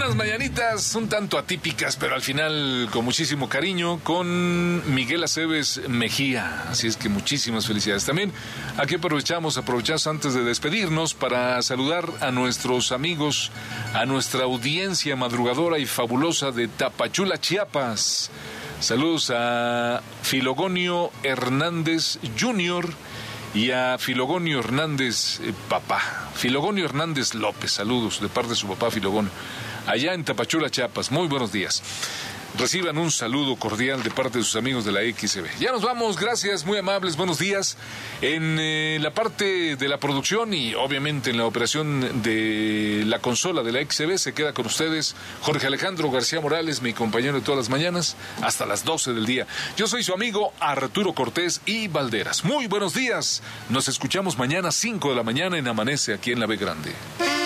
unas mañanitas un tanto atípicas, pero al final con muchísimo cariño, con Miguel Aceves Mejía. Así es que muchísimas felicidades. También aquí aprovechamos antes de despedirnos para saludar a nuestros amigos, a nuestra audiencia madrugadora y fabulosa de Tapachula, Chiapas. Saludos a Filogonio Hernández Jr., y a Filogonio Hernández, papá, Filogonio Hernández López, saludos de parte de su papá Filogonio, allá en Tapachula, Chiapas. Muy buenos días. Reciban un saludo cordial de parte de sus amigos de la XCB. Ya nos vamos, gracias, muy amables, buenos días. En la parte de la producción y obviamente en la operación de la consola de la XCB se queda con ustedes Jorge Alejandro García Morales, mi compañero de todas las mañanas, hasta las 12 del día. Yo soy su amigo Arturo Cortés y Valderas. Muy buenos días, nos escuchamos mañana 5 de la mañana en Amanece aquí en La B Grande.